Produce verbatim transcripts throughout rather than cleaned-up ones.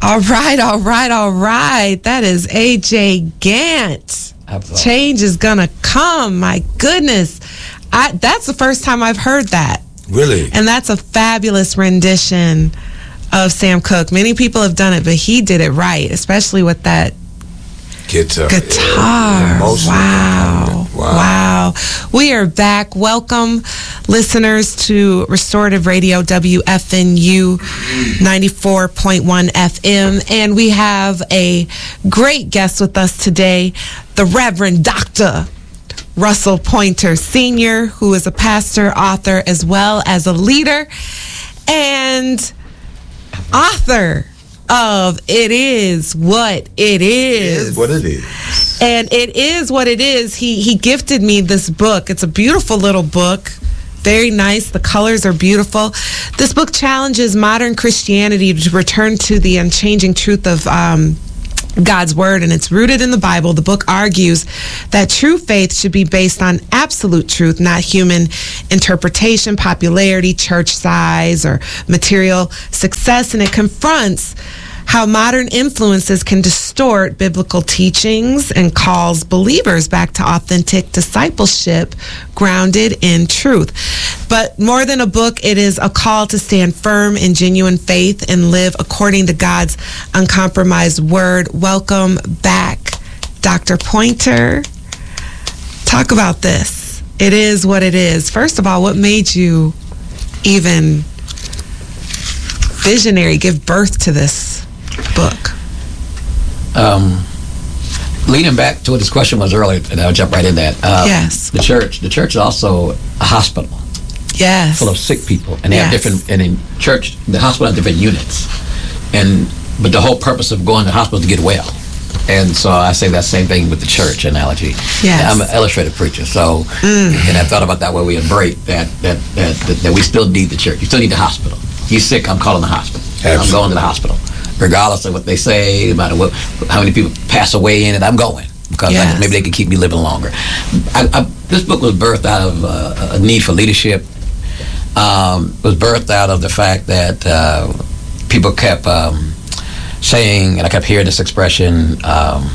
All right, all right, all right. That is A J Gant. Absolutely. Change is gonna come. My goodness. I, that's the first time I've heard that. Really? And that's a fabulous rendition of Sam Cooke. Many people have done it, but he did it right, especially with that guitar. Guitar. Wow. wow. Wow. We are back. Welcome, listeners, to Restorative Radio, W F N U ninety-four point one F M. And we have a great guest with us today, the Reverend Doctor Russell Pointer Senior, who is a pastor, author, as well as a leader, and author of It Is What It Is. It is what it is. And it is what it is. He he gifted me this book. It's a beautiful little book. Very nice. The colors are beautiful. This book challenges modern Christianity to return to the unchanging truth of um, God's word, and it's rooted in the Bible. The book argues that true faith should be based on absolute truth, not human interpretation, popularity, church size, or material success. And it confronts how modern influences can distort biblical teachings and calls believers back to authentic discipleship grounded in truth. But more than a book, it is a call to stand firm in genuine faith and live according to God's uncompromised word. Welcome back, Doctor Pointer. Talk about this. It is what it is. First of all, what made you even visionary, give birth to this book? Um, leading back to what this question was earlier, and I'll jump right in that. Uh, yes. The church. The church is also a hospital. Yes. Full of sick people, and they yes. have different. And in church, the hospital has different units, and but the whole purpose of going to the hospital is to get well. And so I say that same thing with the church analogy. Yes. I'm an illustrative preacher, so mm. and I thought about that way we break that that, that that that we still need the church. You still need the hospital. You're sick, I'm calling the hospital. Absolutely. I'm going to the hospital. Regardless of what they say, no matter what, how many people pass away in it, I'm going. Because yes. I, maybe they can keep me living longer. I, I, this book was birthed out of uh, a need for leadership. Um, it was birthed out of the fact that uh, people kept um, saying, and I kept hearing this expression, um,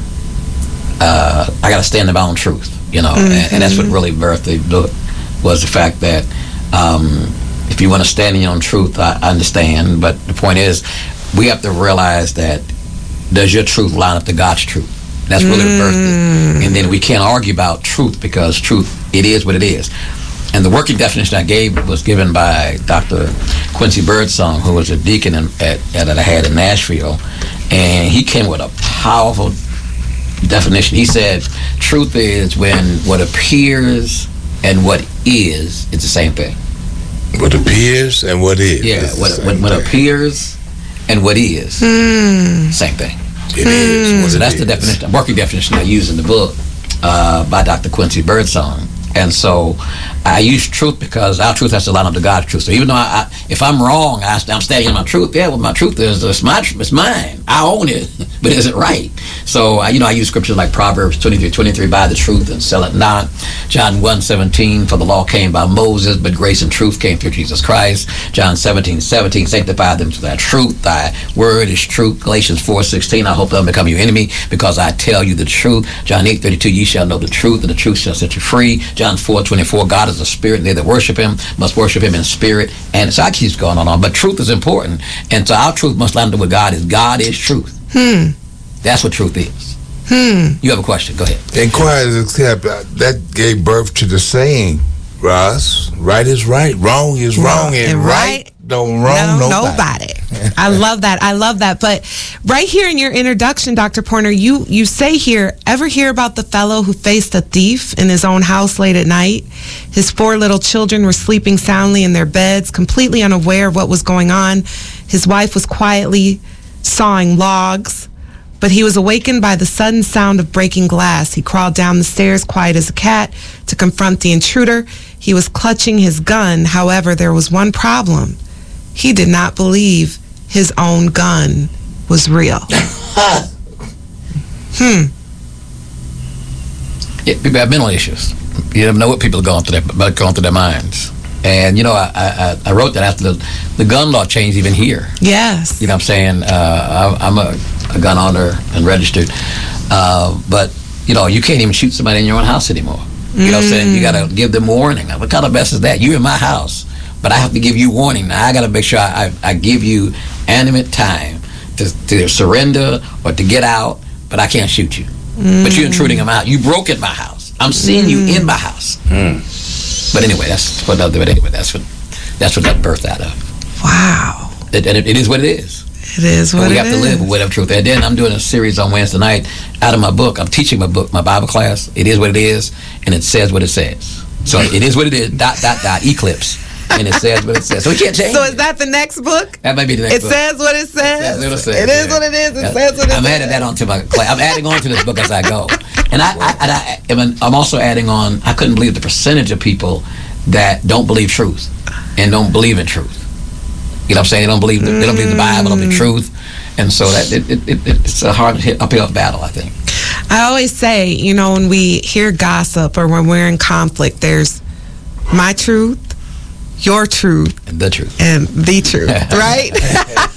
uh, I got to stand in my own truth, you know. Mm-hmm. and, and that's what really birthed the book, was the fact that um, if you want to stand in your own truth, I, I understand. But the point is, we have to realize that does your truth line up to God's truth? That's really mm. the birth. And then we can't argue about truth, because truth, it is what it is. And the working definition I gave was given by Doctor Quincy Birdsong, who was a deacon in, at, at that I had in Nashville. And he came with a powerful definition. He said, truth is when what appears and what is, it's the same thing. What appears and what is. Yeah, what, what, what appears and what is, mm. same thing. It mm. is. What so it that's is. the definition, working definition I use in the book uh, by Doctor Quincy Birdsong. And so I use truth because our truth has to line up to God's truth. So even though I, I, if I'm wrong, I, I'm standing in my truth. Yeah, well, my truth is it's my, it's mine. I own it, but is it right? So I, you know, I use scriptures like Proverbs twenty-three twenty-three, buy the truth and sell it not. John one seventeen, for the law came by Moses, but grace and truth came through Jesus Christ. John seventeen seventeen, sanctify them through thy truth. Thy word is truth. Galatians four sixteen, I hope they'll become your enemy because I tell you the truth. John eight thirty-two, ye shall know the truth, and the truth shall set you free. John four twenty-four, God is a spirit, and they that worship him must worship him in spirit. And so I keep going on, on, but truth is important. And so our truth must line up with God is. God is truth. Hmm. That's what truth is. Hmm. You have a question? Go ahead. Inquire is accept. That gave birth to the saying, Ross, right is right, wrong is wrong, and, and right, right don't wrong no, nobody. nobody. I love that. I love that. But right here in your introduction, Doctor Pointer, you, you say here, ever hear about the fellow who faced a thief in his own house late at night? His four little children were sleeping soundly in their beds, completely unaware of what was going on. His wife was quietly sawing logs, but he was awakened by the sudden sound of breaking glass. He crawled down the stairs, quiet as a cat, to confront the intruder. He was clutching his gun. However, there was one problem. He did not believe his own gun was real. hmm. Yeah, people have mental issues. You never know what people are going through their, going through their minds. And, you know, I, I, I wrote that after the, the gun law changed even here. Yes. You know what I'm saying? Uh, I, I'm a, a gun owner and registered. Uh, but, you know, you can't even shoot somebody in your own house anymore. You know what I'm saying? You got to give them warning. What kind of mess is that? You're in my house, but I have to give you warning. Now, I got to make sure I, I, I give you animate time to, to surrender or to get out, but I can't shoot you. Mm. But you're intruding in my house. You broke in my house. I'm seeing mm. you in my house. Mm. But anyway, that's what another. Anyway, that's what that's what that birthed out of. Wow. It, and it, it is what it is. It is what and we it have to live with whatever truth. And then I'm doing a series on Wednesday night out of my book. I'm teaching my book, my Bible class. It is what it is, and it says what it says. So it is what it is. Dot dot dot. Eclipse. And it says what it says. So we can't change. So is that the next book? That might be the next it book. It says what it says. It, says, it is yeah. what it is. It yeah. says what it I'm says. adding that onto my class. I'm adding on to this book as I go. And I, I, and I, I, I'm also adding on, I couldn't believe the percentage of people that don't believe truth and don't believe in truth. You know what I'm saying? They don't believe the, they don't believe the Bible, don't believe truth. And so that it, it, it, it's a hard hit, uphill battle, I think. I always say, you know, when we hear gossip or when we're in conflict, there's my truth, your truth, and the truth, and the truth, right?